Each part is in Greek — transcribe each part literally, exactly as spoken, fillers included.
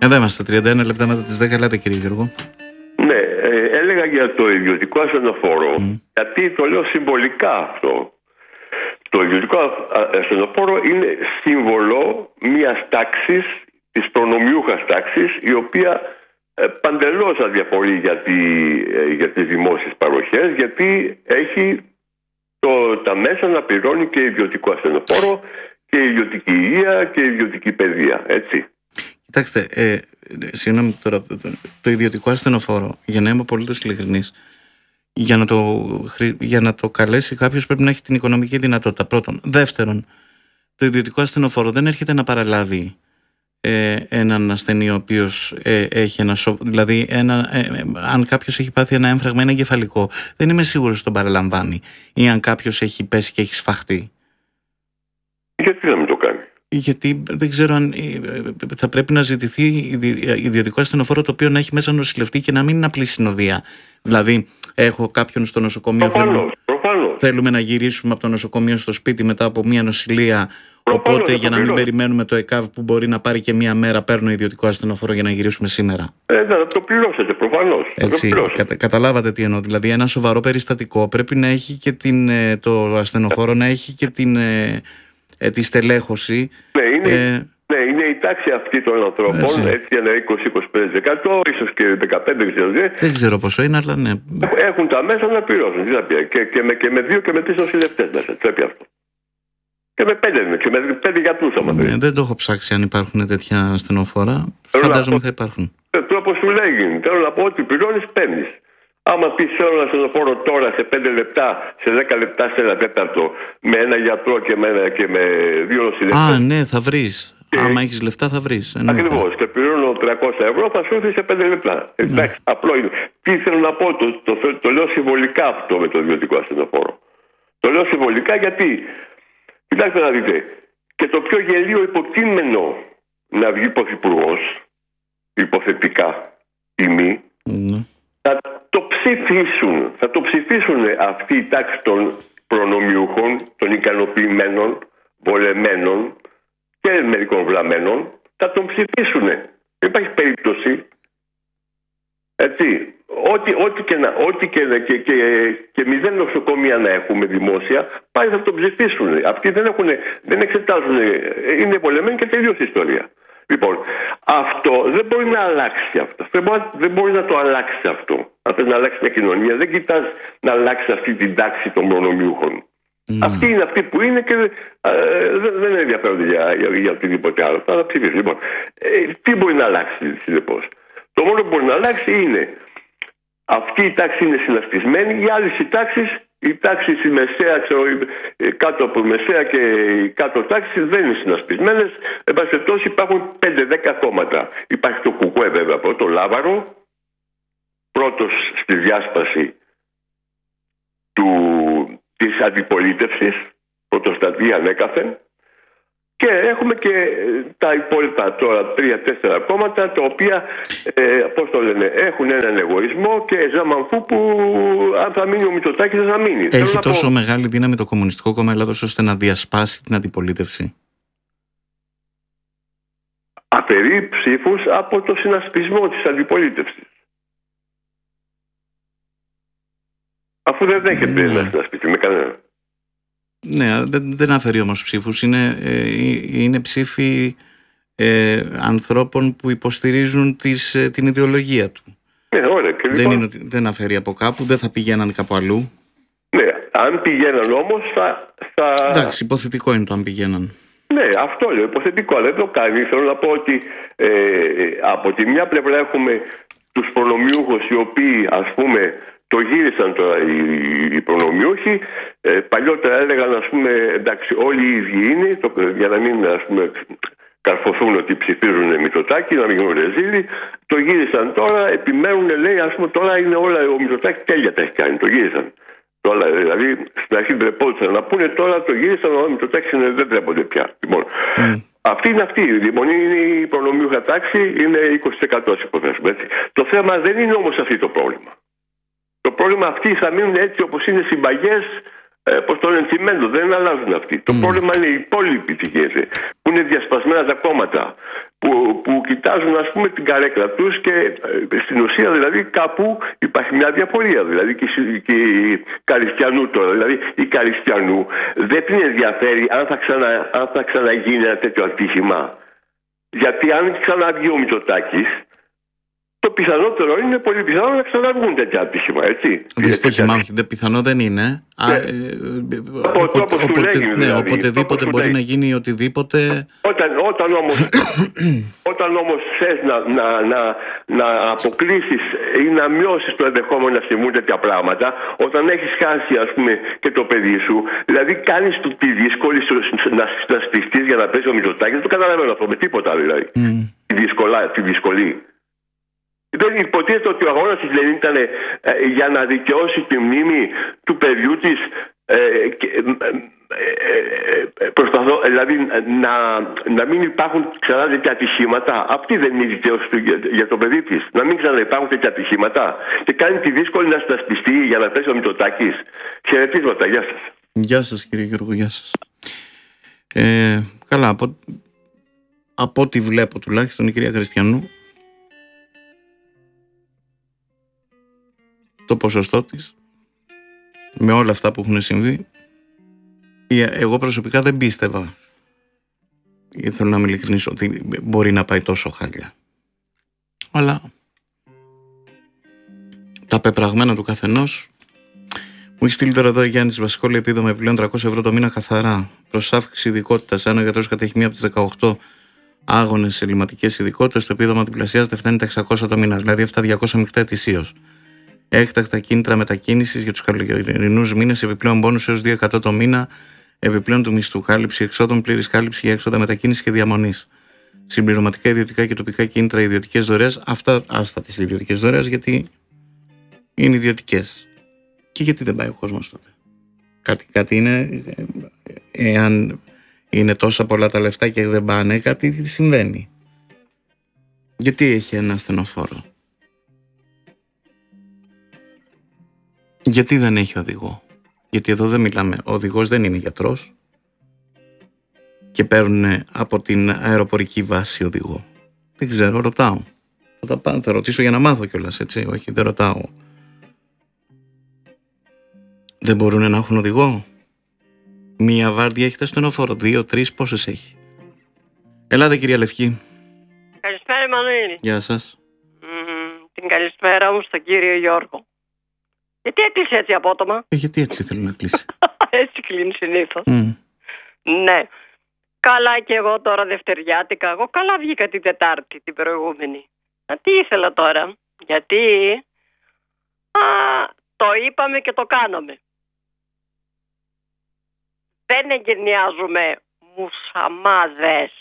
Εδώ είμαστε, τριάντα ένα λεπτά μετά τις δέκα. Ελάτε, κύριε Γιώργο. Ναι, ε, έλεγα για το ιδιωτικό ασθενοφόρο, mm. γιατί το λέω συμβολικά αυτό. Το ιδιωτικό ασθενοφόρο είναι σύμβολο μιας τάξης, της προνομιούχας τάξης, η οποία ε, παντελώς αδιαφορεί για, τη, ε, για τις δημόσιες παροχές, γιατί έχει το, τα μέσα να πληρώνει και ιδιωτικό ασθενοφόρο και ιδιωτική υγεία και ιδιωτική παιδεία, έτσι. Κοιτάξτε, ε, συγγνώμη τώρα, το, το, το ιδιωτικό ασθενοφόρο, για να είμαι απολύτως ειλικρινής, για να, το, για να το καλέσει κάποιος πρέπει να έχει την οικονομική δυνατότητα. Πρώτον. Δεύτερον, το ιδιωτικό ασθενοφόρο δεν έρχεται να παραλάβει ε, έναν ασθενή ο οποίος ε, έχει ένα σοκ. Δηλαδή, ένα, ε, ε, αν κάποιος έχει πάθει ένα έμφραγμα, ένα εγκεφαλικό, δεν είμαι σίγουρος ότι τον παραλαμβάνει. Ή αν κάποιος έχει πέσει και έχει σφαχτεί. Γιατί να μην το κάνει? Γιατί δεν ξέρω αν θα πρέπει να ζητηθεί ιδιωτικό ασθενοφόρο το οποίο να έχει μέσα νοσηλευτή και να μην είναι απλή συνοδεία. Δηλαδή, έχω κάποιον στο νοσοκομείο. Προφανώς, θέλουμε, προφανώς. θέλουμε να γυρίσουμε από το νοσοκομείο στο σπίτι μετά από μια νοσηλεία. Προφανώς, οπότε, για να μην πληρώνω. περιμένουμε το ΕΚΑΒ που μπορεί να πάρει και μια μέρα, παίρνω ιδιωτικό ασθενοφόρο για να γυρίσουμε σήμερα. Ε, να το πληρώσετε, προφανώς. Έτσι, το κατα, καταλάβατε τι εννοώ. Δηλαδή, ένα σοβαρό περιστατικό πρέπει να έχει και την, το ασθενοφόρο, να έχει και την. Ε, τη στελέχωση. Ναι, είναι, ε, ναι, είναι η τάξη αυτή των ανθρώπων, έτσι, έτσι ένα είκοσι με είκοσι πέντε τοις εκατό, ίσως και δεκαπέντε τοις εκατό. Δεν ξέρω πόσο είναι, αλλά ναι. Έχουν τα μέσα να πληρώσουν. Τι να πει, και, και, με, και με δύο και με τρεις νοσηλευτές μέσα. Πρέπει αυτό. Και με πέντε, και με πέντε γιατρούς άμα ναι, δεν το έχω ψάξει αν υπάρχουν τέτοια ασθενοφόρα. Φαντάζομαι πω, θα υπάρχουν. Τρόπο σου λέγει. Θέλω να πω ότι πληρώνεις, παίρνεις. Άμα πει θέλω ένα ασθενοφόρο τώρα σε πέντε λεπτά, σε δέκα λεπτά, σε ένα τέταρτο, με ένα γιατρό και με, και με δύο νοσηλευτές. Α, ναι, θα βρεις. Και... Άμα έχεις λεφτά, θα βρεις. Ακριβώς. Και πληρώνω τριακόσια ευρώ, θα σου έρθει σε πέντε λεπτά. Ναι. Εντάξει, απλό είναι. Τι θέλω να πω, το, το, το, το λέω συμβολικά αυτό με το ιδιωτικό ασθενοφόρο. Το λέω συμβολικά γιατί, κοιτάξτε να δείτε, και το πιο γελίο υποκείμενο να βγει πρωθυπουργός, υποθετικά, ή μη, ναι. θα το ψηφίσουν. Θα το ψηφίσουν αυτή η τάξη των προνομιούχων, των ικανοποιημένων, βολεμένων και μερικών βλαμμένων. Θα τον ψηφίσουν. Δεν υπάρχει περίπτωση. Έτσι. Ό,τι, ό,τι και, να, ό,τι και, και, και, και μηδέν νοσοκομεία να έχουμε δημόσια, πάλι θα τον ψηφίσουν. Αυτοί δεν, έχουν, δεν εξετάζουν. Είναι βολεμένοι και τελείωσε η ιστορία. Λοιπόν, αυτό δεν μπορεί να αλλάξει αυτό. Δεν μπορεί, δεν μπορεί να το αλλάξει αυτό. Αν θες να αλλάξει μια κοινωνία, δεν κοιτάς να αλλάξει αυτή την τάξη των προνομιούχων. Mm. Αυτοί είναι αυτοί που είναι και ε, δεν, δεν ενδιαφέρονται για, για, για οτιδήποτε άλλο. Θα ψηφίσει. Λοιπόν, ε, τι μπορεί να αλλάξει, συνεπώς? Το μόνο που μπορεί να αλλάξει είναι αυτή η τάξη είναι συνασπισμένη, οι άλλες οι τάξεις. Η τάξη στη μεσαία, ξέρω, κάτω από μεσαία και οι κάτω τάξεις δεν είναι συνασπισμένες. Εν πάση περιπτώσει υπάρχουν πέντε δέκα κόμματα. Υπάρχει το Κουκουέ βέβαια, το Λάβαρο, πρώτος στη διάσπαση του, της αντιπολίτευσης, πρωτοστατεί ανέκαθεν. Και έχουμε και τα υπόλοιπα τώρα τρία-τέσσερα κόμματα τα οποία ε, πώς το λένε, έχουν έναν εγωισμό και ζαμανφού που αν θα μείνει ο Μητσοτάκης θα μείνει. Έχει τόσο πω... μεγάλη δύναμη το Κομμουνιστικό Κόμμα Ελλάδος ώστε να διασπάσει την αντιπολίτευση? Αφαιρεί ψήφους από το συνασπισμό της αντιπολίτευσης. Αφού δεν δέχεται ναι. να συνασπιστεί με κανένα. Ναι, δεν, δεν αφαιρεί όμως ψήφους. Είναι, ε, είναι ψήφοι ε, ανθρώπων που υποστηρίζουν τις, ε, την ιδεολογία του. Ναι, ωραία. Και δεν, λοιπόν... είναι, δεν αφαιρεί από κάπου, δεν θα πηγαίναν κάπου αλλού. Ναι, αν πηγαίναν όμως θα... θα... Εντάξει, υποθετικό είναι το αν πηγαίναν. Ναι, αυτό λέω, υποθετικό, αλλά δεν το κάνει. Θέλω να πω ότι ε, από τη μια πλευρά έχουμε τους προνομιούχους οι οποίοι ας πούμε το γύρισαν τώρα οι, οι προνομιούχοι. Ε, παλιότερα έλεγαν ας πούμε εντάξει όλοι οι ίδιοι είναι, το, για να μην ας πούμε καρφωθούν ότι ψηφίζουν Μητσοτάκη, να μην γίνουν ρεζίλοι. Το γύρισαν τώρα, επιμένουν λέει ας πούμε τώρα είναι όλα, ο Μητσοτάκης τέλεια τα έχει κάνει, το γύρισαν. Τώρα, δηλαδή στην αρχή ντρεπόντουσαν να πούνε, τώρα το γύρισαν, ο Μητσοτάκης δεν ντρέπονται πια. Λοιπόν, mm. αυτή είναι αυτή. Λοιπόν, είναι η προνομιούχα τάξη, είναι είκοσι τοις εκατό ας υποθέσουμε έτσι. Το θέμα δεν είναι όμως αυτό το πρόβλημα. Το πρόβλημα αυτοί θα μείνουν έτσι όπως είναι συμπαγές ε, πώς το λένε, τσιμέντο, δεν αλλάζουν αυτοί. Mm. Το πρόβλημα είναι οι υπόλοιποι τυχαίες, που είναι διασπασμένα τα κόμματα, που, που κοιτάζουν, ας πούμε, την καρέκλα τους και ε, στην ουσία δηλαδή κάπου υπάρχει μια διαφορία. Δηλαδή και, και η Καριστιανού τώρα, δηλαδή η Καριστιανού δεν την ενδιαφέρει αν θα, ξανα, αν θα ξαναγίνει ένα τέτοιο ατύχημα. Γιατί αν ξαναβγεί ο Μητσοτάκης, το πιθανότερο είναι πολύ πιθανό να ξαναβγούν τέτοια ατύχημα, έτσι. Δυστύχημα, όχι, δεν πιθανό δεν είναι. Ναι. Α, ε, από οποτε, όπως του οποτε, λέγει, ναι, δηλαδή. οποτεδήποτε μπορεί λέγει. να γίνει οτιδήποτε. Όταν, όταν όμως, όταν όμως θες να, να, να, να αποκλείσεις ή να μειώσεις το ενδεχόμενο να συμβούν τέτοια πράγματα, όταν έχεις χάσει, ας πούμε, και το παιδί σου, δηλαδή κάνεις το, τη δύσκολη να, να στηστείς για να πέσει ο Μητσοτάκης, δεν το καταλαβαίνω αυτό με τίποτα δηλαδή. Mm. Τη, δυσκολά, τη δυσκολία. Δεν υποτίθεται ότι ο αγώνας της Λενίν ήταν ε, για να δικαιώσει τη μνήμη του παιδιού της, ε, και, ε, ε, προσπαθώ, δηλαδή να, να μην υπάρχουν ξανά τέτοια ατυχήματα. Αυτή δεν είναι η δικαίωση του για, για το παιδί της. Να μην ξαναυπάρχουν τέτοια ατυχήματα. Και κάνει τη δύσκολη να συνασπιστεί για να πέσει ο Μητσοτάκης. Χαιρετίσματα, γεια σας. Γεια σας κύριε Γιώργο, γεια σας. Ε, καλά, από, από ό,τι βλέπω τουλάχιστον η κυρία Χριστιανού, το ποσοστό της, με όλα αυτά που έχουν συμβεί, εγώ προσωπικά δεν πίστευα, γιατί θέλω να είμαι ειλικρινής, ότι μπορεί να πάει τόσο χάλια. Αλλά τα πεπραγμένα του καθενός. Μου έχει στείλει τώρα εδώ Γιάννης Βασικόλη, επίδομα επιπλέον τριακόσια ευρώ το μήνα καθαρά, προς αύξηση ειδικότητας. Αν ο γιατρός κατέχει μία από τις δεκαοκτώ άγονες ελληματικές ειδικότητες, το επίδομα διπλασιάζεται, φτάνει τα εξακόσια το μήνα, δηλαδή αυτά διακόσια μεικτά ετησίως. Έκτακτα κίνητρα μετακίνησης για τους καλοκαιρινούς μήνες, επιπλέον μπόνους έως δύο εκατό το μήνα, επιπλέον του μισθού, κάλυψη εξόδων, πλήρης κάλυψη για έξοδα μετακίνησης και διαμονής. Συμπληρωματικά ιδιωτικά και τοπικά κίνητρα, ιδιωτικές δωρεές. Αυτά άστα τις ιδιωτικές δωρεές, γιατί είναι ιδιωτικές. Και γιατί δεν πάει ο κόσμος τότε. Κάτι, κάτι είναι, εάν είναι τόσα πολλά τα λεφτά και δεν πάνε, κάτι συμβαίνει. Γιατί έχει ένα ασθενοφόρο. Γιατί δεν έχει οδηγό. Γιατί εδώ δεν μιλάμε. Ο οδηγός δεν είναι γιατρός και παίρνουν από την αεροπορική βάση οδηγό. Δεν ξέρω, ρωτάω. Θα, τα, θα ρωτήσω για να μάθω κιόλας, έτσι. Όχι, δεν ρωτάω. Δεν μπορούν να έχουν οδηγό. Μία βάρδια έχει τα στενοφόρο. Δύο, τρεις, πόσες έχει. Ελάτε κυρία Λευκή. Καλησπέρα Μανουήλ. Γεια σας. Mm, την καλησπέρα μου στον κύριο Γιώργο. Γιατί έκλεισε έτσι απότομα. Ε, γιατί έτσι θέλω να κλείσει. Έτσι κλείνει συνήθως. Mm. Ναι. Καλά και εγώ τώρα δευτεριάτικα. Εγώ καλά βγήκα την Τετάρτη την προηγούμενη. Α, τι ήθελα τώρα. Γιατί α, το είπαμε και το κάναμε. Δεν εγκαινιάζουμε μουσαμάδες.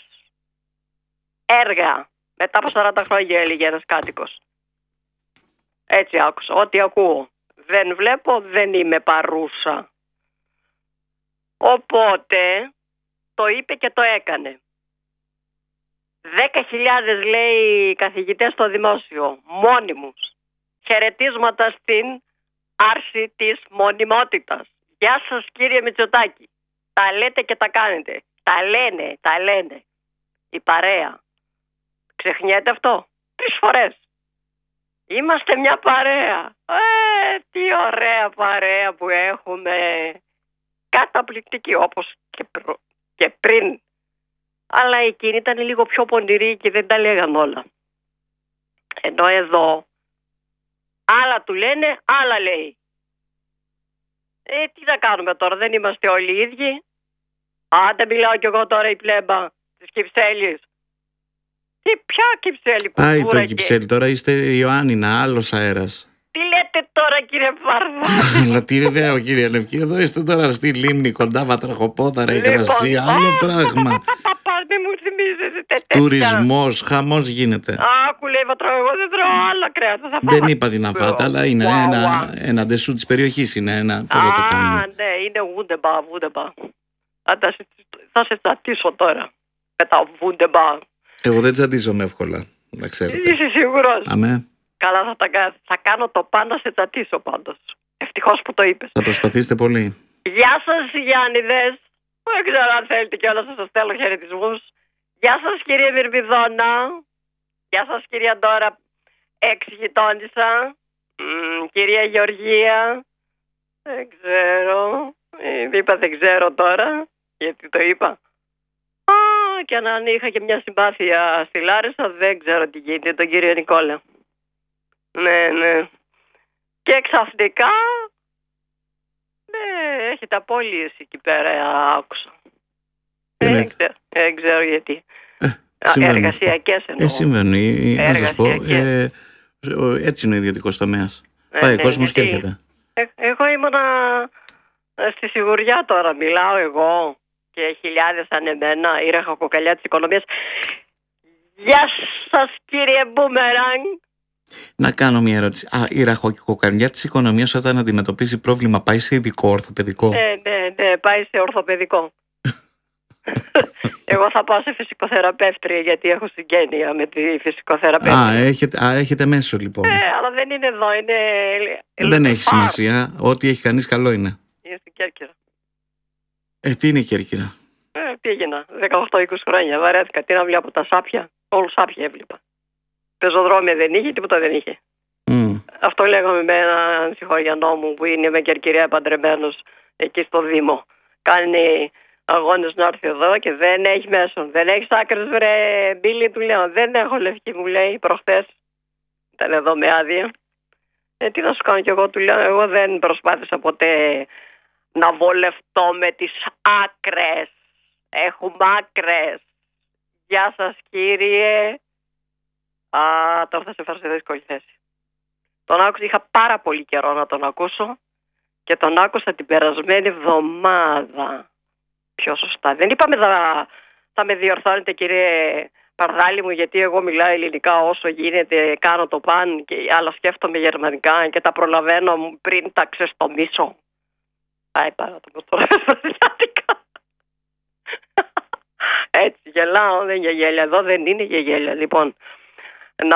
Έργα. Μετά από σαράντα χρόνια έλεγε ένας κάτοικος. Έτσι άκουσα. Ό,τι ακούω. Δεν βλέπω, δεν είμαι παρούσα. Οπότε το είπε και το έκανε. Δέκα χιλιάδες λέει καθηγητές στο δημόσιο, μόνιμους. Χαιρετίσματα στην άρση της μονιμότητας. Γεια σας κύριε Μητσοτάκη. Τα λέτε και τα κάνετε. Τα λένε, τα λένε. Η παρέα. Ξεχνιέται αυτό. Τρεις φορές. Είμαστε μια παρέα. Ε, τι ωραία παρέα που έχουμε. Καταπληκτική όπως και, προ... και πριν. Αλλά εκείνη ήταν λίγο πιο πονηρή και δεν τα λέγαν όλα. Ενώ εδώ άλλα του λένε, άλλα λέει. Ε, τι θα κάνουμε τώρα, δεν είμαστε όλοι οι ίδιοι. Άντε μιλάω κι εγώ τώρα η πλέμπα της Κυψέλης. Τι, ποια Κυψέλη που Άι το Κυψέλη, τώρα είστε Ιωάννινα, άλλος αέρας. Τι λέτε τώρα κύριε Βάρδα. Αλλά τι λέω κύριε Λευκή, εδώ είστε τώρα στη Λίμνη, κοντά Βατραχοπόδαρα, Υγρασία, άλλο πράγμα. Δεν μου θυμίζετε τέτοια. Τουρισμός, χαμός γίνεται. Άκου λέει Βατραχο, εγώ δεν τρώω άλλα κρέατα. Δεν είπα τι να φάτε, αλλά είναι ένα, ένα ντεσού της περιοχής, είναι ένα, πώς θα το κάνουμε. Α, ναι, είναι βούντεμπα, βούντεμπα. Θα σε τσατίσω τώρα με τα βούντεμπα. Εγώ δεν τσαντίζομαι εύκολα, να ξέρετε. Είσαι σίγουρος? Αμέ. Καλά, θα, τα, θα κάνω το πάντα σε τσατίσω πάντως. Ευτυχώς που το είπες. Θα προσπαθήσετε πολύ. Γεια σας Γιάννηδες. Δεν ξέρω αν θέλετε κιόλας να σας στέλνω χαιρετισμούς. Γεια σας κύριε Μυρμηδόνα. Γεια σας κυρία Ντόρα, έξι γειτόνισσα. Mm, κυρία Γεωργία. Δεν ξέρω. Ε, είπα δεν ξέρω τώρα. Γιατί το είπα. Α, και αν είχα και μια συμπάθεια στη Λάρισα, δεν ξέρω τι γίνεται, τον κύριο Νικόλα. Ναι, ναι. Και ξαφνικά ναι, έχετε απώλειες εκεί πέρα, άκουσα. Δεν ξέρω, δεν ξέρω γιατί. Ε, Εργασιακές εννοώ. Ε, συμβαίνει, να σας πω. Ε, έτσι είναι ο ιδιωτικός τομέας. Ε, Πάει ναι, ο κόσμος και έρχεται. Ε, εγώ ήμουνα στη σιγουριά τώρα, μιλάω εγώ και χιλιάδες σαν εμένα, η ραχοκοκαλιά της οικονομίας. Γεια σας κύριε Μπούμεραγκ. Να κάνω μια ερώτηση. Α, η ραχοκοκαλιά της οικονομίας όταν αντιμετωπίζει πρόβλημα πάει σε ειδικό ορθοπαιδικό? Ναι, ναι, ναι, πάει σε ορθοπαιδικό. Εγώ θα πάω σε φυσικοθεραπεύτρια γιατί έχω συγγένεια με τη φυσικοθεραπεύτρια. Α, έχετε, α, έχετε μέσο λοιπόν. Ναι, αλλά δεν είναι εδώ, είναι... Δεν έχει σημασία, ό,τι έχει κανείς καλό είναι. Είναι στην Κέρκυρα. Ε, τι είναι η Κέρκυρα? Ε, πήγαινα, δεκαοκτώ είκοσι χρόνια, βαρέθηκα, τι να βλέπω τα σάπια, όλους σάπια έβλεπα. Πεζοδρόμια δεν είχε, τίποτα δεν είχε. Mm. Αυτό λέγαμε με έναν συγχωριανό μου που είναι με Κερκυρία παντρεμένος εκεί στο Δήμο. Κάνει αγώνες να έρθει εδώ και δεν έχει μέσον. Δεν έχει άκρες βρε Μπίλη, του λέω. Δεν έχω λευκή, μου λέει προχθές. Ήταν εδώ με άδεια. Ε, τι να σου κάνω κι εγώ, του λέω. Εγώ δεν προσπάθησα ποτέ να βολευτώ με τις άκρες. Έχουμε άκρες. Γεια σας κύριε. Α, τώρα θα σε φέρω σε δύσκολη θέση. Τον άκουσα, είχα πάρα πολύ καιρό να τον ακούσω και τον άκουσα την περασμένη εβδομάδα. Πιο σωστά. Δεν είπαμε θα, θα με διορθώνετε κύριε Παρδάλη μου, γιατί εγώ μιλάω ελληνικά όσο γίνεται, κάνω το παν, και, αλλά σκέφτομαι γερμανικά και τα προλαβαίνω πριν τα ξεστομίσω. Πάει πάρα το τώρα βραζιλιάτικα. Έτσι γελάω, δεν είναι για γέλια. Εδώ δεν είναι για γέλια. Λοιπόν, να...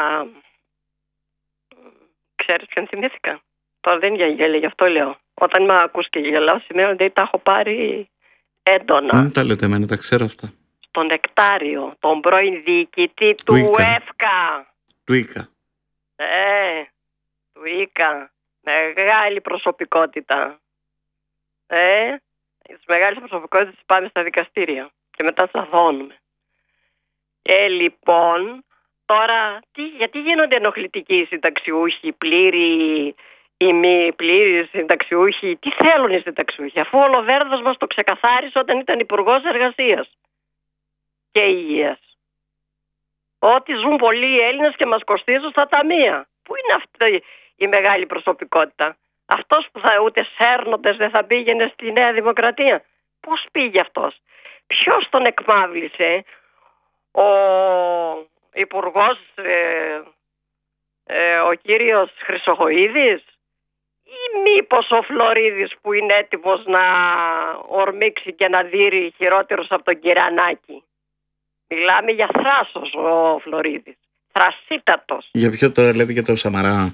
Ξέρεις ποιον θυμήθηκα? Τώρα δεν είναι για γέλια, γι' αυτό λέω. Όταν με ακούς και γελάω, σημαίνει ότι τα έχω πάρει έντονα. Δεν τα λέτε εμένα, τα ξέρω αυτά. Στον Νεκτάριο, τον πρώην διοικητή του ΕΦΚΑ. Του ΙΚΑ. Ε, του ΙΚΑ. Μεγάλη προσωπικότητα. Ε, τις μεγάλες προσωπικότητες πάμε στα δικαστήρια και μετά τις αθώνουμε. Ε, λοιπόν, τώρα, τι, γιατί γίνονται ενοχλητικοί συνταξιούχοι, πλήρη ή μη πλήρη συνταξιούχοι? Τι θέλουν οι συνταξιούχοι, αφού ο Λοβέρδος μας το ξεκαθάρισε όταν ήταν υπουργός εργασίας και υγείας? Ότι ζουν πολλοί Έλληνες και μας κοστίζουν στα ταμεία. Πού είναι αυτή η μεγάλη προσωπικότητα? Αυτός που θα, ούτε σέρνοντες δεν θα πήγαινε στη Νέα Δημοκρατία. Πώς πήγε αυτός? Ποιος τον εκμάβλησε? Ο υπουργός, ε, ε, ο κύριος Χρυσοχοΐδης, ή μήπως ο Φλωρίδης που είναι έτοιμος να ορμήξει και να δείρει χειρότερος από τον Κυρανάκη? Μιλάμε για θράσος ο Φλωρίδης, θρασίτατος. Για ποιο τώρα λέτε, για το Σαμαρά?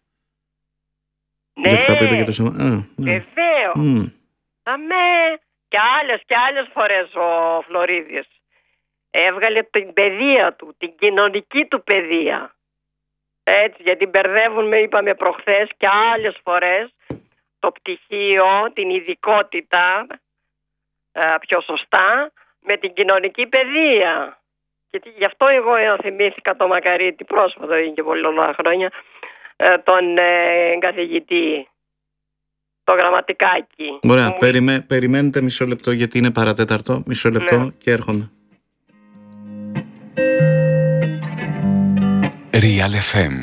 Ναι, για αυτό που είπε για το Σαμαρά. Α, ναι. Βεβαίως. Mm. Αμέ, και άλλες και άλλες φορές ο Φλωρίδης έβγαλε την παιδεία του, την κοινωνική του παιδεία. Έτσι, γιατί μπερδεύουν, με είπαμε προχθές και άλλες φορές, το πτυχίο, την ειδικότητα, πιο σωστά, με την κοινωνική παιδεία. Και γι' αυτό εγώ θυμήθηκα το Μακαρίτη πρόσφατα, είναι και πολλά χρόνια, τον ε, καθηγητή, το Γραμματικάκι. Ωραία, μου... περιμέ, περιμένετε μισό λεπτό γιατί είναι παρατέταρτο, μισό λεπτό, ναι, και έρχομαι. Real εφ εμ.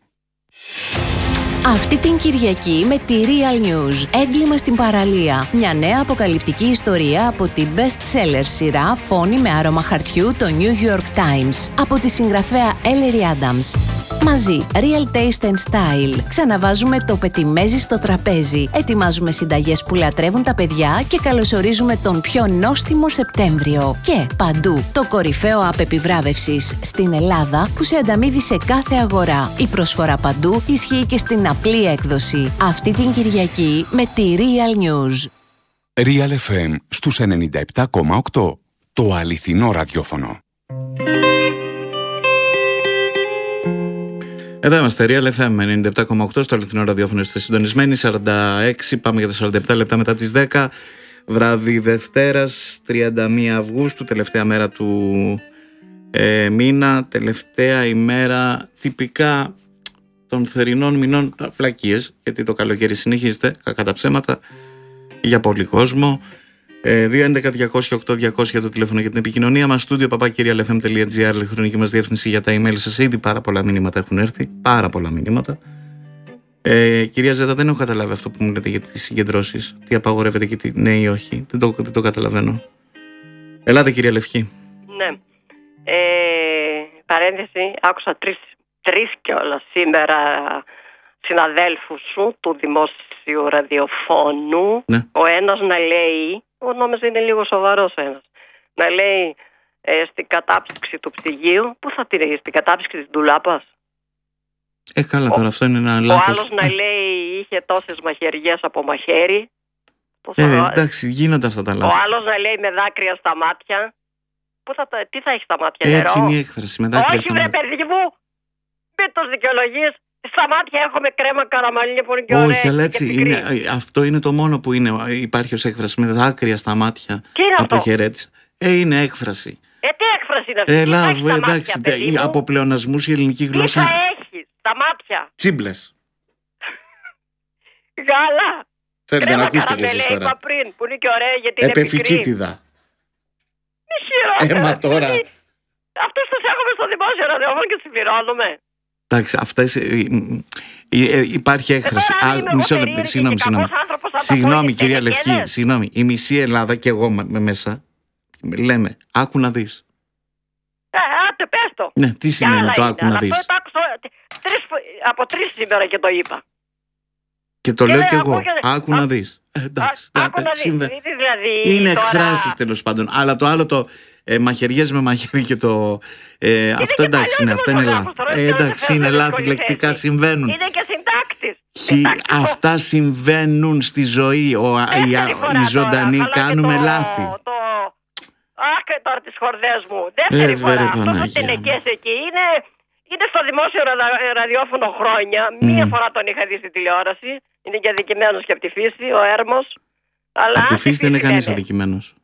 Αυτή την Κυριακή με τη Real News, έγκλημα στην παραλία. Μια νέα αποκαλυπτική ιστορία από την best seller σειρά Φόνη με άρωμα χαρτιού, το New York Times από τη συγγραφέα Ellery Adams. Μαζί, Real Taste and Style. Ξαναβάζουμε το πετιμέζι στο τραπέζι. Ετοιμάζουμε συνταγές που λατρεύουν τα παιδιά και καλωσορίζουμε τον πιο νόστιμο Σεπτέμβριο. Και παντού, το κορυφαίο app επιβράβευσης στην Ελλάδα που σε ανταμείβει σε κάθε αγορά. Η προσφορά παντού ισχύει και στην απλή έκδοση. Αυτή την Κυριακή με τη Real News. Real εφ εμ στους ενενήντα επτά κόμμα οκτώ. Το αληθινό ραδιόφωνο. Εδώ είμαστε, Real εφ εμ ενενήντα επτά κόμμα οκτώ, στο αληθινό ραδιόφωνο είστε συντονισμένοι. σαράντα έξι, πάμε για τα σαράντα επτά λεπτά μετά τις δέκα. Βράδυ Δευτέρας, τριάντα μία Αυγούστου, τελευταία μέρα του ε, μήνα, τελευταία ημέρα τυπικά των θερινών μηνών. Πλακίες, γιατί το καλοκαίρι συνεχίζεται, κακά τα ψέματα, για πολύ κόσμο. δύο έντεκα διακόσια οκτώ διακόσια το τηλέφωνο για την επικοινωνία μας. Στούντιο παπάκι real f m dot g r, ηλεκτρονική μας διεύθυνση για τα email σας. Ήδη πάρα πολλά μηνύματα έχουν έρθει. Πάρα πολλά μηνύματα. Ε, κυρία Ζέτα, δεν έχω καταλάβει αυτό που μου λέτε για τις συγκεντρώσεις. Τι απαγορεύεται και τι ναι ή όχι. Δεν το, δεν το καταλαβαίνω. Ελάτε, κυρία Λευκή. Ναι. Ε, παρένθεση, άκουσα τρεις, τρεις κιόλας σήμερα συναδέλφους σου του δημόσιου ραδιοφώνου. Ναι. Ο ένας να λέει, ο νόμιζα είναι λίγο σοβαρός ένας, να λέει ε, στην κατάψυξη του ψυγείου, πού θα την έχει, στην κατάψυξη της ντουλάπας. Ε, καλά, ο, τώρα αυτό είναι ένα ο λάθος. Ο άλλος να λέει είχε τόσες μαχαιριές από μαχαίρι. Ε, ε, εντάξει, γίνονται αυτά τα λάθη. Ο άλλος να λέει με δάκρυα στα μάτια. Πού θα, τι θα έχει στα μάτια, Έτσι νερό? είναι η έκφραση, με δάκρυα Όχι, στα βρε μάτια. παιδί μου, μην τους δικαιολογείς. Στα μάτια έχουμε κρέμα καραμαλίνια που είναι και ωραία. Όχι, αλλά έτσι είναι, αυτό είναι το μόνο που είναι, υπάρχει ως έκφραση, με δάκρυα στα μάτια. Τι είναι αυτό? Αποχαιρέτηση. Ε, είναι έκφραση. Ε, τι έκφραση είναι αυτή? Ε, Τι θα λάβω, έχεις στα εντάξει, μάτια, παιδί μου? από πλεονασμούς η ελληνική Τι γλώσσα. θα έχεις στα μάτια? Τσίμπλες. Γάλα. Θέλετε να Κρέμα ακούσετε και εσείς καραμέλα είπα τώρα. πριν, που είναι και ωραία γιατί είναι πικρή. Επεφικίτιδα. Μη χειρότερα. Ε, μα τώρα. Αυτούς τους έχουμε στο δημόσιο ραδιόφωνο και τους πληρώνουμε. Εντάξει, αυτές, ε, ε, ε, υπάρχει έκφραση. τώρα Α, είμαι εγώ μισό λεπτό, περίεργη συγγνώμη, και συγγνώμη. κακός άνθρωπος σαν τα Συγγνώμη, πόδια κυρία και Λευκή, τελικές. συγγνώμη. Η μισή Ελλάδα και εγώ με μέσα λέμε, άκου να δεις. Ε, άντε πες το. Ναι, τι Κι σημαίνει άλλα το είναι, άκου να αλλά δεις. αυτό το άκουσα τρεις, από τρεις σήμερα και το είπα. Και το Και λέω δεν κι εγώ. ακούγεται. Άκου Α, να δεις. Ε, εντάξει, Α, τα- άκου τα- να δεις, συμβα- είδες δηλαδή Είναι τώρα- εκφράσεις τέλος πάντων. Αλλά το άλλο το ε, μαχαιριές με μαχαίρι και το. Ε, αυτό και εντάξει, παλιό είναι, αυτά είναι δημοσιογράφος, λάθη. τώρα Ε, δεν ξέρω εντάξει, σε είναι ποια λάθη δύσκολη λεκτικά, θέση. συμβαίνουν. Είναι και συντάξεις. Χι- Συντάξεις, Αυτά συμβαίνουν στη ζωή. Ο, οι, δεύτερη φορά οι ζωντανοί τώρα, αλλά κάνουμε και το- λάθη. Το... Αχ, και τώρα τις χορδές μου. Δεύτερη Ε, φορά. βέρε, Αυτό που Παναγία μου. τενεκές εκεί είναι, είναι στο δημόσιο ραδα- ραδιόφωνο χρόνια. Μία φορά τον είχα δει στη τηλεόραση. Είναι και αδικημένος και από τη φύση, ο Έρμος. Αλλά Από τη αν φύση δεν είναι κανείς λένε. αδικημένος.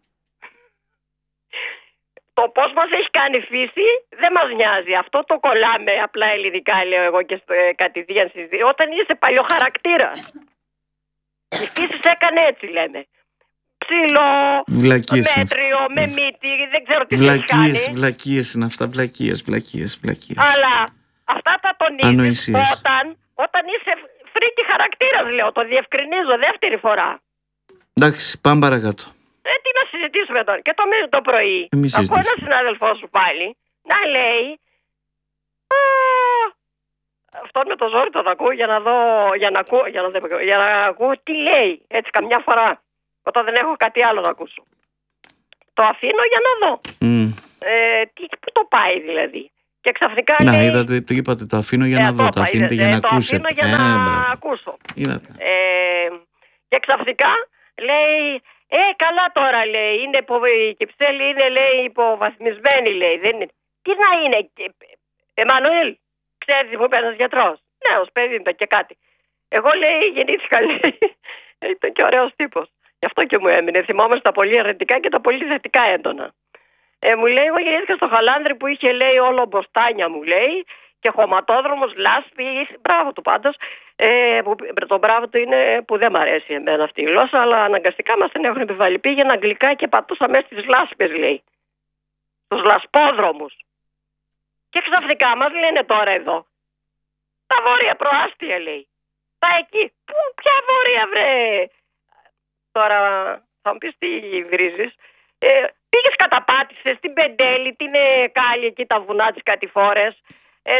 Το πώς μας έχει κάνει η φύση δεν μας νοιάζει. Αυτό το κολλάμε απλά ελληνικά, λέω εγώ και στο, ε, κατηδίαν συζητή. Όταν είσαι παλιοχαρακτήρας. Η φύση σε έκανε έτσι, λένε. Ψηλό, Βλακίες είναι μέτριο, με μύτη, δεν ξέρω τι σε έχει Βλακίες, κάνει. βλακίες είναι αυτά. Βλακίες, βλακίες, βλακίες. Αλλά αυτά τα τονίζεις Ανοησίες. όταν, όταν είσαι φρίκι χαρακτήρας, λέω. Το διευκρινίζω δεύτερη φορά. Εντάξει, πάμε παρακάτω. Ε, τι να συζητήσουμε τώρα. Και το, μέ- το πρωί, Εμείς ακούω έναν συζητήσουμε. συνάδελφό σου πάλι να λέει «Α, αυτόν με το ζόρι τον ακούω για να δω, για να ακούω, για να, δω- για να ακούω τι λέει, έτσι καμιά φορά, όταν δεν έχω κάτι άλλο να ακούσω. Το αφήνω για να δω. Μμ. Ε, τι, πού το πάει δηλαδή. Και ξαφνικά Να, λέει... είδατε, το είπατε, το αφήνω για «Ε, να δω. Το είπα, αφήνετε είδες, για ε, να το ακούσετε. αφήνω για Ε, να μπράβο. ακούσω. Είδατε. Ε, και ξαφνικά λέει, ε, καλά τώρα λέει, είναι υπο, η Κυψέλη είναι λέει υποβαθμισμένη λέει, δεν είναι. Τι να είναι, και- Εμμανουήλ, ξέρεις μου είπε ένας γιατρός, νέος παιδί ήταν και κάτι. Εγώ λέει γεννήθηκα λέει, ήταν και ωραίος τύπος, γι' αυτό και μου έμεινε, θυμόμαστε τα πολύ αρνητικά και τα πολύ θετικά έντονα. Ε, μου λέει, εγώ γεννήθηκα στο Χαλάνδρι που είχε λέει όλο μποστάνια μου λέει, και χωματόδρομος, λάσπη, μπράβο του πάντως. Ε, που, το μπράβο του είναι που δεν μ' αρέσει εμένα αυτή η γλώσσα, αλλά αναγκαστικά μας την έχουν επιβάλει. Πήγαινα αγγλικά και πατούσα μέσα στις λάσπες, λέει. Στους λασπόδρομους. Και ξαφνικά μας λένε τώρα εδώ. Τα βόρεια προάστια, λέει. Τα εκεί. Πού, ποια βόρεια, βρε. Τώρα θα μου πεις τι βρίζεις. Ε, Πήγες καταπάτησες την Πεντέλη, την ε, Κάλλη εκεί, τα βουνά της Κατηφόρες, ε,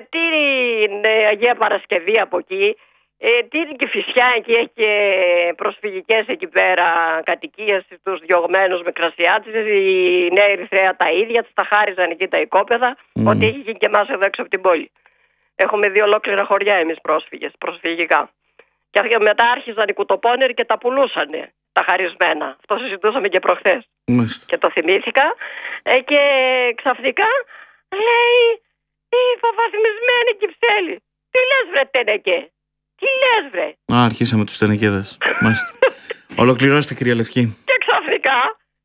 την ε, Αγία Παρασκευή από εκεί, ε, την Κηφισιά εκεί, έχει και προσφυγικές εκεί πέρα κατοικίες στους διωγμένους Μικρασιάτες, η Νέα Ερυθρέα τα ίδια, τους τα χάριζαν εκεί τα οικόπεδα, mm. ότι έχει γίνει και εμάς εδώ έξω από την πόλη. Έχουμε δύο ολόκληρα χωριά εμείς πρόσφυγες, προσφυγικά. Και μετά άρχιζαν οι κουτοπώνεροι και τα πουλούσανε τα χαρισμένα. Αυτό συζητούσαμε και προχθές. Μάλιστα. Και το θυμήθηκα. Ε, και ξαφνικά λέει η υποβαθμισμένη Κυψέλη. Τι λες βρε τενεκέ? Τι λες βρε? Α, αρχίσαμε τους τενεκέδες. Μάλιστα. Ολοκληρώστε κυρία Λευκή. Και ξαφνικά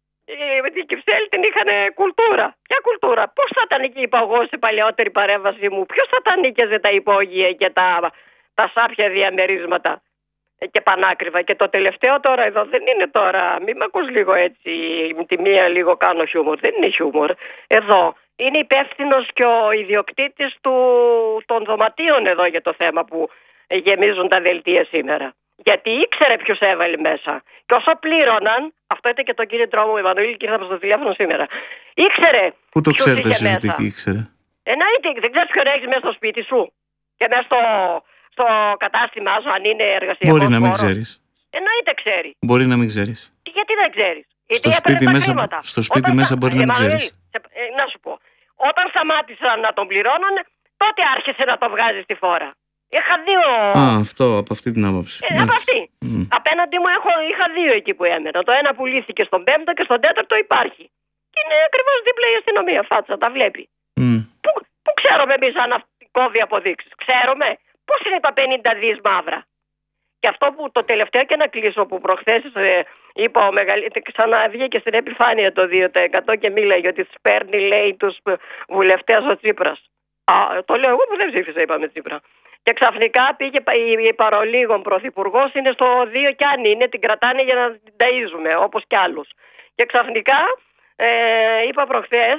με την Κυψέλη την είχαν κουλτούρα. Ποια κουλτούρα? Πώς θα ήταν εκεί, είπα εγώ σε παλαιότερη παρέμβαση μου, ποιος θα τα νίκαιζε τα υπόγεια και τα, τα σάπια διαμερίσματα και πανάκριβα? Και το τελευταίο τώρα εδώ δεν είναι τώρα, μην με ακούς λίγο έτσι, με τη μία λίγο κάνω χιούμορ, δεν είναι χιούμορ. Εδώ είναι υπεύθυνος και ο ιδιοκτήτης του, των δωματίων εδώ για το θέμα που γεμίζουν τα δελτία σήμερα. Γιατί ήξερε ποιος έβαλε μέσα. Και όσο πλήρωναν, αυτό ήταν και το κίνητρό μου, Εμμανουήλ, και ήρθα στο τηλέφωνο σήμερα. Ήξερε. Πού το ξέρετε εσείς ότι ήξερε? Εννοείται, δεν ξέρεις ποιον έχεις μέσα στο σπίτι σου και μέσα στο, στο κατάστημά σου, αν είναι εργασιακό. Μπορεί να μην ξέρεις. Εννοείται ξέρει. Μπορεί να μην ξέρεις. Γιατί δεν ξέρεις? Στο σπίτι, μέσα, στο σπίτι όταν, μέσα μπορεί να μην ξέρεις. Ε, να σου πω. Όταν σταμάτησαν να τον πληρώνουν, τότε άρχισε να το βγάζει στη φόρα. Είχα δύο. Α, αυτό, από αυτή την άποψη. Ε, από αυτή. Mm. Απέναντι μου έχω, είχα δύο εκεί που έμενα. Το ένα πουλήθηκε στον πέμπτο και στον τέταρτο υπάρχει. Και είναι ακριβώς δίπλα η αστυνομία. Φάτσα, τα βλέπει. Mm. Πού, πού ξέρουμε εμείς αν αυτή κόβει αποδείξεις? Ξέρουμε πώς είναι τα πενήντα δις μαύρα. Και αυτό που το τελευταίο και να κλείσω, που προχθές ε, είπα ο μεγαλύτερος, ξαναβγήκε στην επιφάνεια το δύο τοις εκατό και μίλαγε ότι τους παίρνει, λέει, τους βουλευτές ο Τσίπρας. Α, το λέω εγώ που δεν ψήφισα, είπαμε Τσίπρα. Και ξαφνικά πήγε η παρολίγων πρωθυπουργός, είναι στο δύο κι αν είναι, την κρατάνε για να την ταΐζουμε, όπως κι άλλους. Και ξαφνικά ε, είπα προχθές,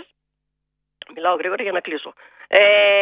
μιλάω γρήγορα για να κλείσω, ε,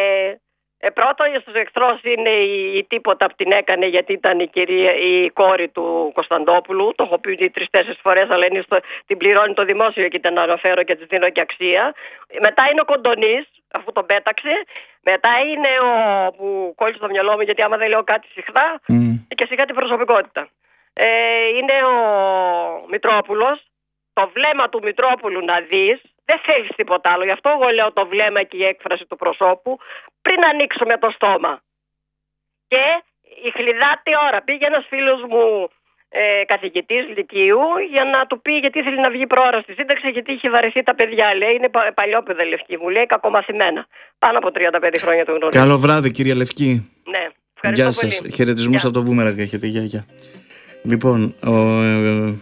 ε, πρώτο στους εχθρός είναι η, η τίποτα που την έκανε, γιατί ήταν η, κυρία, η κόρη του Κωνσταντόπουλου, το έχω πει τρεις-τέσσερις φορές, αλλά είναι στο, την πληρώνει το δημόσιο και την αναφέρω και της δίνω και αξία. Μετά είναι ο Κοντονής, αφού τον πέταξε. Μετά είναι ο που κόλλησε στο μυαλό μου, γιατί άμα δεν λέω κάτι συχνά, mm. και σιγά την προσωπικότητα. Ε, είναι ο Μητρόπουλος. Το βλέμμα του Μητρόπουλου να δεις, δεν θέλεις τίποτα άλλο. Γι' αυτό εγώ λέω το βλέμμα και η έκφραση του προσώπου πριν ανοίξουμε το στόμα. Και η χλιδάτη ώρα πήγε ένας φίλος μου, ε, καθηγητής Λυκείου, για να του πει γιατί θέλει να βγει προώρα στη σύνταξη, γιατί είχε βαρεθεί τα παιδιά. Λέει, είναι παλιόπαιδα Λευκή, μου λέει, κακομαθημένα. Πάνω από τριάντα πέντε χρόνια του γνωρίζω. Καλό βράδυ, κυρία Λευκή. Ναι, ευχαριστώ. Γεια σας. Πολύ. Χαιρετισμούς από το Μπούμεραγκ έχετε. Γεια, γεια. Λοιπόν, ο, ε,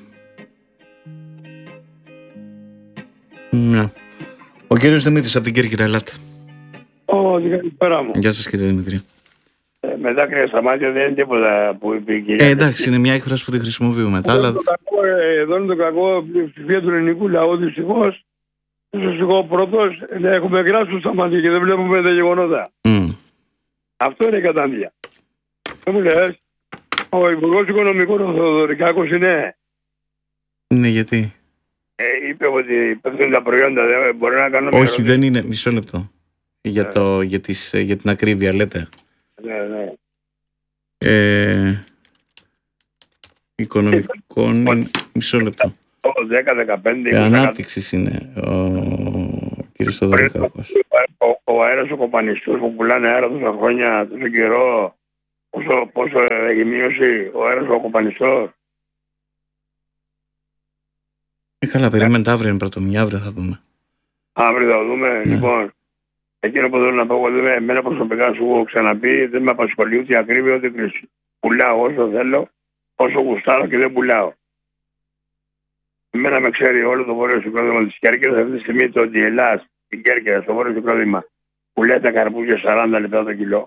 ναι. ο κύριος Δημήτρης από την Κέρκυρα, ελάτε. Όχι, καλησπέρα μου. Γεια σας, κύριε Δημήτρη. Ε, με δάκρυα στα μάτια δεν είναι τίποτα που είπε η κυρία. Ε, εντάξει, είναι μια έκφραση που τη χρησιμοποιούμε. Εδώ, αλλά... εδώ είναι το κακό πλειοψηφία του ελληνικού λαού, δυστυχώς. Δυστυχώς πρώτος να έχουμε γράψει στα μάτια και δεν βλέπουμε τα γεγονότα. Mm. Αυτό είναι η κατάντια. Δεν μου λες, ο Υπουργός Οικονομικών ο Θεοδωρικάκος είναι. Ναι, γιατί? Ε, είπε ότι πέφτουν τα προϊόντα, δεν μπορεί να κάνω. Όχι, ερωτή. Δεν είναι. Μισό λεπτό. Για, το, για, τις, για την ακρίβεια, λέτε. Ναι, ναι. Ε, οικονομικών. Ε, μισό λεπτό. δέκα δεκαπέντε. Ε, ανάπτυξης είναι ο κ. Θεοδωρικάκος. Ο, ο αέρας ο κοπανιστούς που πουλάνε αέρα τόσα χρόνια, τόσο καιρό, πόσο, πόσο έχει μείωση ο αέρας ο κοπανιστός. Ε, καλά, περιμένετε, αύριο είναι πρωτομηνιά, αύριο θα δούμε. Αύριο θα δούμε, ναι. Λοιπόν. Εκείνο που θέλω να πω, εγώ εμένα προσωπικά σου έχω ξαναπεί, δεν με απασχολεί ούτε ακρίβεια ούτε κρίση. Πουλάω όσο θέλω, όσο γουστάρω και δεν πουλάω. Εμένα με ξέρει όλο το βόρειο συγκρότημα της Κέρκυρας. Αυτή τη στιγμή το ότι η Ελλάδα στην Κέρκυρα, στο βόρειο συγκρότημα, πουλάει τα καρπούζια σαράντα λεπτά το κιλό.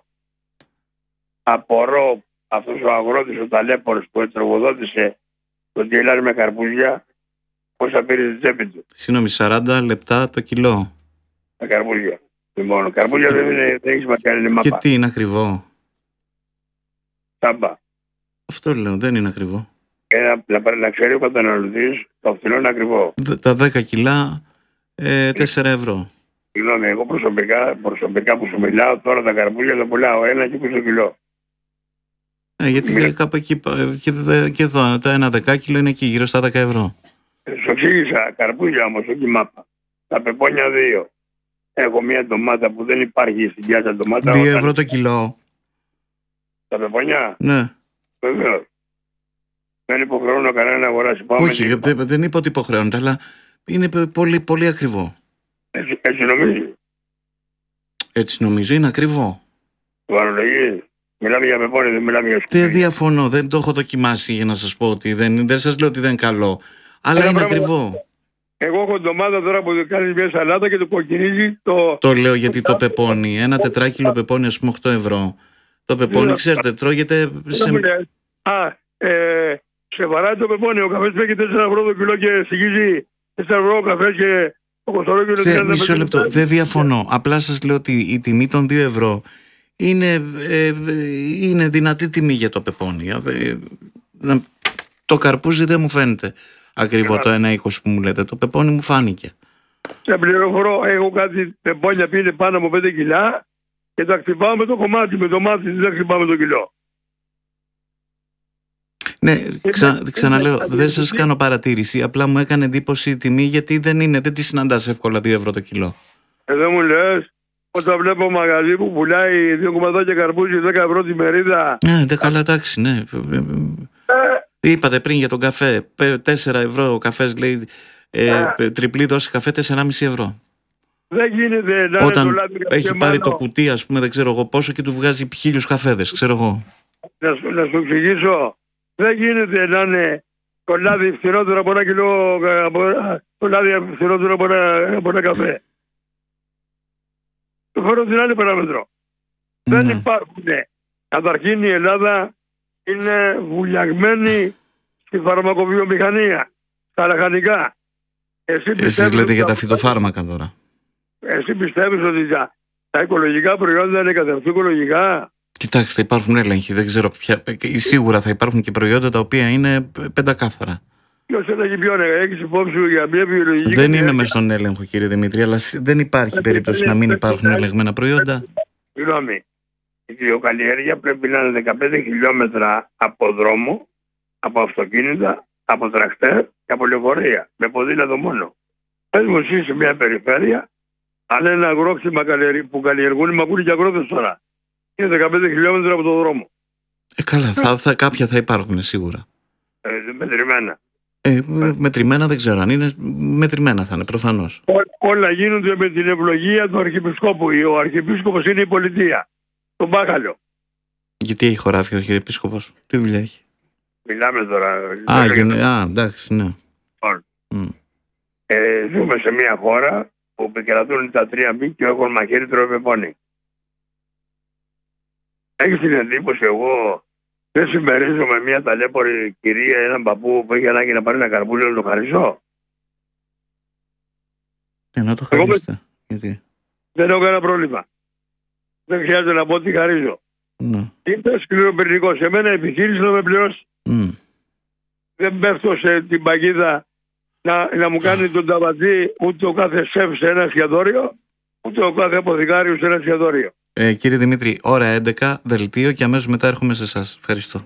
Απορώ αυτός ο αγρότης, ο ταλέπορος που ετρογοδότησε το ότι η Ελλάδα με καρπούζια, πόσα πήρε στη τσέπη του. Συγγνώμη, σαράντα λεπτά το κιλό. Τα καρπούζια. Λοιπόν, καρπούζια δεν, είναι, δεν έχει σημασία, είναι μάπα. Και τι είναι ακριβό? Τάμπα. Αυτό λέω, δεν είναι ακριβό. Και να, να, να ξέρει ο καταναλωτής, το φθηνό είναι ακριβό. Δε, τα δέκα κιλά ε, τέσσερα ευρώ. Συγγνώμη, εγώ προσωπικά, προσωπικά που σου μιλάω, τώρα τα καρπούζια τα πουλάω ένα και είκοσι κιλό. Ε, γιατί Μιλά... κάπου εκεί και, και εδώ το ένα δεκάκιλο είναι εκεί γύρω στα δέκα ευρώ. Σου εξήγησα, καρπούζια όμως, όχι μάπα. Τα πεπόνια δύο. Έχω μια ντομάτα που δεν υπάρχει στην πιάτσα ντομάτα. Δύο όταν... ευρώ το κιλό. Τα πεπόνια. Ναι. Βεβαίως. Δεν υποχρεώνω κανένα να αγοράσει. Πάμε. Όχι, δεν, δεν είπα ότι υποχρεώνεται, αλλά είναι πολύ, πολύ ακριβό. Έτσι, έτσι νομίζει. Έτσι νομίζω, είναι ακριβό. Το αναλογεί. Μιλάμε για πεπόνι, δεν μιλάμε για σκουπίδι. Δεν διαφωνώ, δεν το έχω δοκιμάσει για να σας πω ότι δεν, δεν σας λέω ότι δεν είναι καλό. Αλλά Ένα είναι πράγμα... ακριβό. Εγώ έχω ντομάτα τώρα που κάνει μια σαλάτα και το κοκκινίζει το... Το λέω γιατί το πεπόνι, ένα τετράκιλο πεπόνι ας πούμε οκτώ ευρώ. Το πεπόνι, ξέρετε, τρώγεται σε... Α, ε, σε βαράει το πεπόνι, ο καφές παίρνει τέσσερα ευρώ το κιλό και στοιχίζει τέσσερα ευρώ ο καφές και ο κοστορόκιλο... Θε, μισό λεπτό, δεν διαφωνώ. Απλά σας λέω ότι η τιμή των δύο ευρώ είναι, ε, είναι δυνατή τιμή για το πεπόνι. Ε, το καρπούζι δεν μου φαίνεται ακριβό το ένα είκοσι που μου λέτε. Το πεπόνι μου φάνηκε. Σε πληροφορώ, έχω κάτι πεπόνια που είναι πάνω από πέντε κιλά και τα χτυπάω με το κομμάτι, με το μάτι, δεν τα χτυπάω με το κιλό. Ναι, ξα, ξαναλέω, δεν σας κάνω παρατήρηση. Απλά μου έκανε εντύπωση η τιμή γιατί δεν είναι, δεν τη συναντάς εύκολα δύο ευρώ το κιλό. Ε, δεν μου λες, όταν βλέπω μαγαζί που πουλάει δύο κομματάκια καρπούζι δέκα ευρώ τη μερίδα. Ναι, δεν καλά, εντάξει, ναι. Ε, Είπατε πριν για τον καφέ, τέσσερα ευρώ ο καφές λέει, ε, ε, τριπλή δόση καφέ τέσσερα κόμμα πέντε ευρώ. Δεν γίνεται να όταν είναι το έχει πάρει το κουτί, ας πούμε, δεν ξέρω εγώ πόσο και του βγάζει χίλιους καφέδες, ξέρω εγώ. Να σου, να σου εξηγήσω, δεν γίνεται να είναι το λάδι φθηνότερο από ένα κιλό, το λάδι φθηνότερο από ένα, από ένα καφέ. Το φέρω την άλλη παράμετρο. Ναι. Δεν υπάρχουν. Καταρχήν η Ελλάδα είναι βουλιαγμένη στη φαρμακοβιομηχανία, στα λαχανικά. Εσύ Εσείς λέτε για τα φυτοφάρμακα τώρα. Εσύ πιστεύεις ότι τα, τα οικολογικά προϊόντα είναι καταρχήν οικολογικά? Κοιτάξτε, υπάρχουν έλεγχοι, δεν ξέρω ποια. Σίγουρα θα υπάρχουν και προϊόντα τα οποία είναι πεντακάθαρα. Ποιος έλεγε ποιον, έχεις υπόψη σου για μια βιολογική? Δεν είμαι μες στον έλεγχο, κύριε Δημήτρη, αλλά δεν υπάρχει περίπτωση να μην υπάρχουν ελεγμένα προϊόντα. Συγγνώμη. Η βιοκαλλιέργεια πρέπει να είναι δεκαπέντε χιλιόμετρα από δρόμο, από αυτοκίνητα, από τρακτέρ και από λεωφορεία. Με ποδήλατο μόνο. Πες μου εσύ σε μια περιφέρεια, αν ένα αγρόκτημα που καλλιεργούν, με ακούνε και αγρότες τώρα, είναι δεκαπέντε χιλιόμετρα από το δρόμο. Ε, καλά, θα, θα, κάποια θα υπάρχουν σίγουρα. Ε, μετρημένα. Ε, μετρημένα δεν ξέρω αν είναι. Μετρημένα θα είναι, προφανώς. Ό, όλα γίνονται με την ευλογία του Αρχιεπισκόπου. Ο Αρχιεπίσκοπος είναι η πολιτεία. Τον μπάχαλο. Γιατί έχει χωράφι ο Αρχιεπίσκοπος, τι δουλειά έχει? Μιλάμε τώρα. Α, γίνει, α εντάξει, ναι. Mm. Ε, ζούμε σε μια χώρα που επικρατούν τα τρία μη και έχουν μαχαίρι τροεπεπόνι. Έχεις την εντύπωση εγώ δεν συμμερίζομαι μια ταλέπορη κυρία, έναν παππού που έχει ανάγκη να πάρει ένα καρπούζι να το χαρίσω? Ε, να το χαρίσετε. Γιατί? Δεν έχω κανένα πρόβλημα. Δεν χρειάζεται να πω τι χαρίζω. Ναι. Είμαι σκληροπυρηνικός. Σε μένα επιχείρηση να με πληρώσει. Mm. Δεν πέφτω σε την παγίδα να, να μου κάνει τον ταβατζή ούτε ο κάθε σεφ σε ένα εστιατόριο, ούτε ο κάθε αποθηκάριο σε ένα εστιατόριο. Ε, κύριε Δημήτρη, ώρα έντεκα, δελτίο και αμέσως μετά έρχομαι σε εσάς. Ευχαριστώ.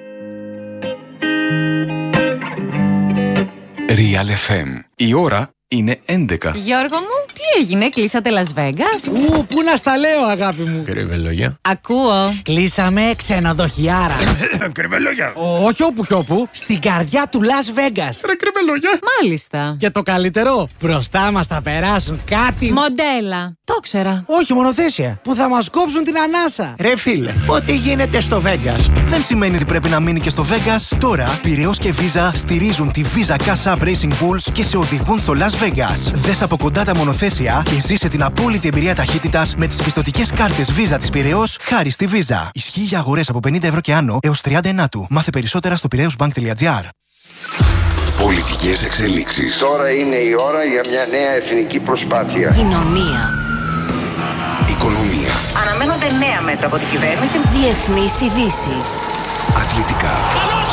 Real εφ εμ. Η ώρα είναι έντεκα. Γιώργο μου, τι έγινε, κλείσατε Las Vegas? Ου, πού να στα λέω, αγάπη μου. Κρυβελόγια. Ακούω. Κλείσαμε ξενοδοχιάρα. Κρυβελόγια. Όχι όπου κι όπου, στην καρδιά του Las Vegas. Ρε κρυβελόγια. Μάλιστα. Και το καλύτερο, μπροστά μας θα περάσουν κάτι... Μοντέλα. Το ξέρα. Όχι, μονοθέσια, που θα μας κόψουν την ανάσα. Ρε φίλε, ό,τι γίνεται στο Vegas δεν σημαίνει ότι πρέπει να μείνει και στο Vegas. Τώρα, Πειραιώς και Visa στηρίζουν τη Visa Cash App Racing Bulls και σε οδηγούν στο Las Vegas. Δες από κοντά τα μονοθέσια και ζήσε την απόλυτη εμπειρία ταχύτητας με τις πιστωτικές κάρτες Visa της Πειραιώς χάρη στη Visa. Ισχύει για αγορές από πενήντα ευρώ και άνω έως τριάντα ενάτου. Μάθε περισσότερα στο πειραιώσμπανκ τελεία τζι άρ. Πολιτικές εξελίξεις. Τώρα είναι η ώρα για μια νέα εθνική προσπάθεια. Κοινωνία. Οικονομία. Αναμένονται νέα μέτρα από την κυβέρνηση. Διεθνείς ειδήσεις. Αθλητικά.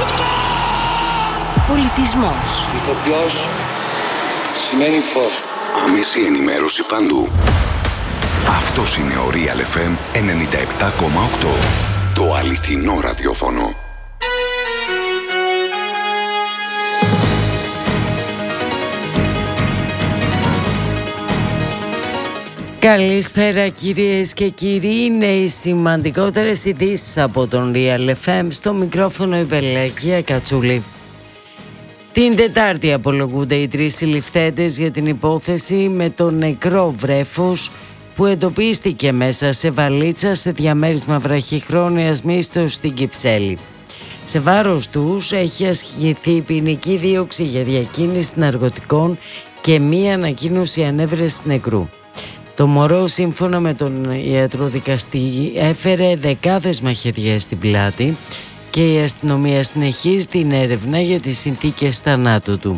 Πολιτισμός. Ηθοποιός σημαίνει φως. Άμεση ενημέρωση παντού. Αυτός είναι ο Real εφ εμ ενενήντα επτά κόμμα οκτώ. Το αληθινό ραδιόφωνο. Καλησπέρα κυρίες και κύριοι, είναι οι σημαντικότερες ειδήσεις από τον Real εφ εμ, στο μικρόφωνο η Πελαγία Κατσούλη. Την Τετάρτη απολογούνται οι τρεις συλληφθέντες για την υπόθεση με το νεκρό βρέφος που εντοπίστηκε μέσα σε βαλίτσα σε διαμέρισμα βραχυχρόνιας μίσθως στην Κυψέλη. Σε βάρος τους έχει ασκηθεί ποινική δίωξη για διακίνηση ναρκωτικών και μία ανακοίνωση ανέβρεσης νεκρού. Το μωρό, σύμφωνα με τον ιατροδικαστή, έφερε δεκάδες μαχαιριές στην πλάτη και η αστυνομία συνεχίζει την έρευνα για τις συνθήκες θανάτου του.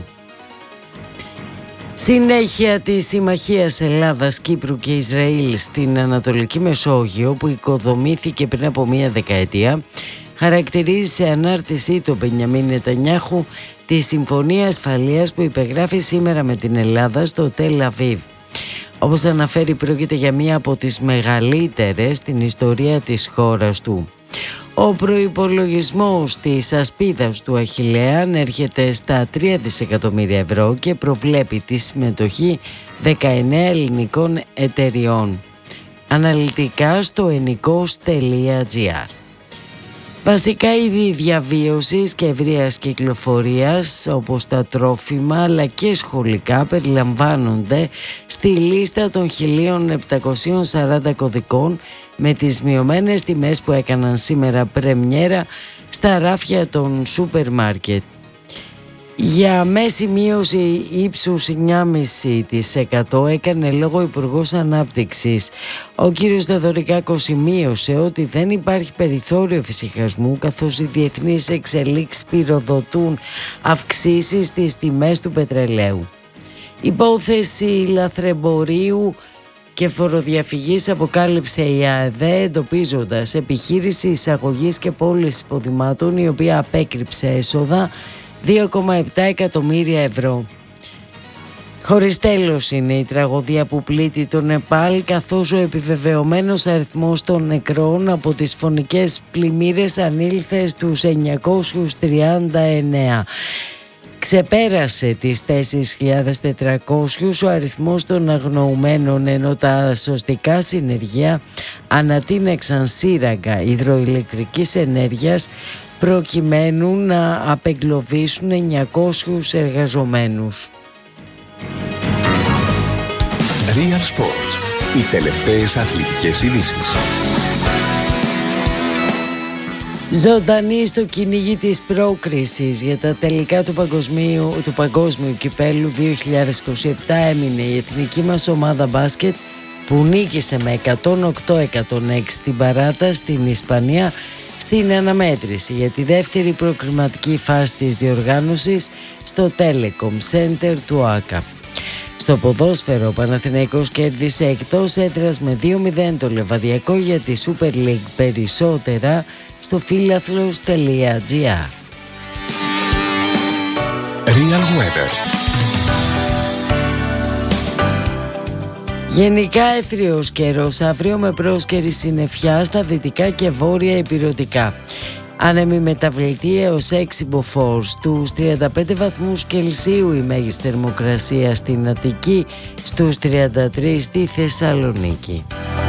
Συνέχεια της συμμαχίας Ελλάδας, Κύπρου και Ισραήλ στην Ανατολική Μεσόγειο, που οικοδομήθηκε πριν από μία δεκαετία, χαρακτηρίζει σε ανάρτησή του Μπενιαμίν Νετανιάχου τη συμφωνία ασφαλείας που υπεγράφει σήμερα με την Ελλάδα στο Τελ Αβίβ. Όπως αναφέρει, πρόκειται για μία από τις μεγαλύτερες στην ιστορία της χώρας του. Ο προϋπολογισμός της ασπίδας του Αχιλλέα ανέρχεται στα τρία δισεκατομμύρια ευρώ και προβλέπει τη συμμετοχή δεκαεννέα ελληνικών εταιριών. Αναλυτικά στο ενικός τελεία τζι άρ. Βασικά είδη διαβίωσης και ευρείας κυκλοφορίας, όπως τα τρόφιμα αλλά και σχολικά, περιλαμβάνονται στη λίστα των χίλια επτακόσιων σαράντα κωδικών με τις μειωμένες τιμές που έκαναν σήμερα πρεμιέρα στα ράφια των σούπερ μάρκετ. Για μέση μείωση ύψους εννιά κόμμα πέντε τοις εκατό έκανε λόγο ο Υπουργός Ανάπτυξης. Ο κ. Θεοδωρικάκος σημείωσε ότι δεν υπάρχει περιθώριο εφησυχασμού, καθώς οι διεθνείς εξελίξεις πυροδοτούν αυξήσεις στις τιμές του πετρελαίου. Υπόθεση λαθρεμπορίου και φοροδιαφυγής αποκάλυψε η ΑΕΔΕ, εντοπίζοντας επιχείρηση εισαγωγής και πώλησης υποδημάτων η οποία απέκρυψε έσοδα δύο κόμμα επτά εκατομμύρια ευρώ. Χωρίς τέλος είναι η τραγωδία που πλήττει το Νεπάλ, καθώς ο επιβεβαιωμένος αριθμός των νεκρών από τις φωνικές πλημμύρες ανήλθε στους εννιακόσιους τριάντα εννέα. Ξεπέρασε τις τέσσερις χιλιάδες τετρακόσιους ο αριθμός των αγνοουμένων, ενώ τα σωστικά συνεργεία ανατείναξαν σύραγγα υδροηλεκτρικής ενέργειας προκειμένου να απεγκλωβίσουν εννιακόσιους εργαζομένους. Real Sports. Οι τελευταίες αθλητικές ειδήσεις. Ζωντανή στο κυνήγι της πρόκρισης για τα τελικά του παγκοσμίου, του παγκόσμιου κυπέλου δύο χιλιάδες είκοσι επτά έμεινε η εθνική μας ομάδα μπάσκετ, που νίκησε με εκατόν οκτώ εκατόν έξι στην παράταση στην Ισπανία στην αναμέτρηση για τη δεύτερη προκριματική φάση της διοργάνωσης στο Telecom Center του ΆΚΑ. Στο ποδόσφαιρο, ο Παναθηναϊκός κέρδισε εκτός έδρας με δύο μηδέν το Λεβαδιακό για τη Super League. Περισσότερα στο φίλαθλος τελεία τζι άρ. Real Weather. Γενικά έθριος καιρός αύριο με πρόσκαιρη συννεφιά στα δυτικά και βόρεια ηπειρωτικά. Άνεμη μεταβλητή έως έξι μποφόρ, στους τριάντα πέντε βαθμούς Κελσίου η μέγιστη θερμοκρασία στην Αττική, στους τριάντα τρεις στη Θεσσαλονίκη.